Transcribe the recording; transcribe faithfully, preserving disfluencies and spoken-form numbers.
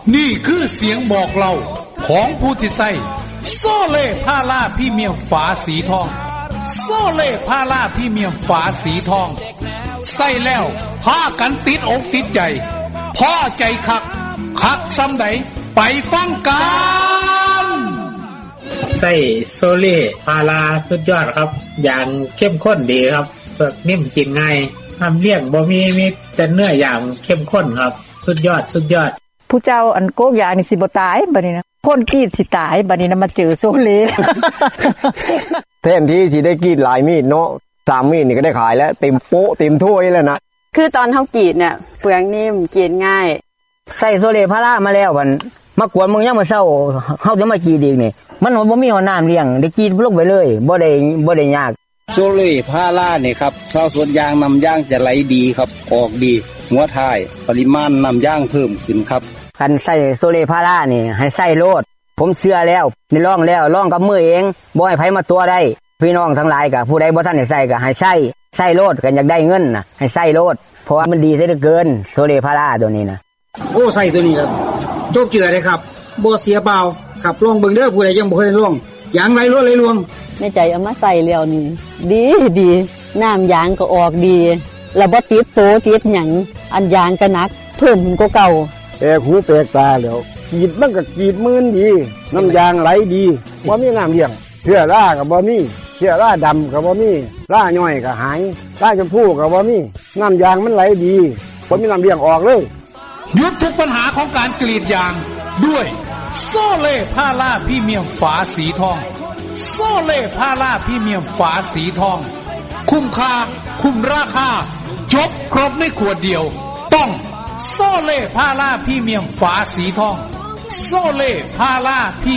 นี่คือเสียงบอกเล่าของผู้ที่ใส่โซเล่พาราพรีเมียมฝาสีทองโซเล่พาราพรีเมียมฝาสีทองใส่แล้วพากันติดอกติดใจพอใจคักคักซ้ำใดไปฟังกันใส่โซเล่พาราสุดยอดครับอย่างเข้มข้นดีครับเปลือกนิ่มกินง่ายทำเลี้ยงบ่มีมีแต่เนื้ออย่างเข้มข้นครับสุดยอดสุดยอดผู้เจ้าอันโกกยานี่สิบ่ตายบัดนี้นะคนกรีดสิตายบัดนี้นะมาเจอโซเล่แทนที่สิได้กรีดหลายมีดเนาะสามมีดนี่ก็ได้ขายแล้วเต็มโป๊ะเต็มถ้วยแล้วนะคือตอนเฮากรีดเนี่ยเปลือกนิ่มกินง่ายใส่โซเล่พารามาแล้วมันมากวนมึงยังมาเศร้าเฮาจะมากรีดอีกนี่มันบ่มีน้ำเลี้ยงได้กรีดลงไปเลยบ่ได้บ่ได้ยากโซเล่พาราเนี่ยครับชาวสวนยางนำยางจะไหลดีครับออกดีหัวท้ายปริมาณนำยางเพิ่มขึ้นครับคันใส่โซเล่พารานี่ให้ใส่โลดผมเชื่อแล้วนี่ลองแล้วลองกับมือเองบ่ให้ไผมาตัวได้พี่น้องทั้งหลายก็ผู้ใดบ่ทันได้ใส่ก็ให้ใส่ใส่โลดกันอยากได้เงินน่ะให้ใส่โลดเพราะว่ามันดีซะเหลือเกินโซเล่พาราตัวนี้นะโอ้ใส่ตัวนี้ครับโจกเจือเลยครับบ่เสียเปล่าขับลองเบิ่งเด้อผู้ใดยังบ่เคยลองยางไหลรั่วไหลรวงในใจเอามาใส่แล้วนี่ดีดีน้ำยางก็ออกดีแล้วบ่ติดโตติดหยังอันยางก็หนักเพิ่มขึ้นกว่าเก่าแปลกหูแปลกตาแล้วกรีดมันก็กรีดมื่นดีน้ำยางไหลดีบ่มีน้ำเลี้ยงเชื้อราก็บ่มีเชื้อราดำก็บ่มีราย่อยก็หายราชมพูก็บ่มีน้ำยางมันไหลดีบ่มีน้ำเลี้ยงออกเลยหยุดทุกปัญหาของการกรีดยางด้วยโซเล่พาราพรีเมียมฝาสีทองโซเล่พาราพรีเมียมฝาสีทองคุ้มค่าคุ้มราคาจบครบในขวดเดียวต้องโซเล่พาราพรีเมียมฝาสีทองโซเล่พาราพรี